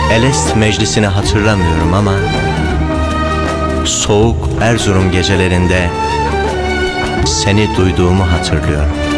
Elest meclisini hatırlamıyorum ama soğuk Erzurum gecelerinde seni duyduğumu hatırlıyorum.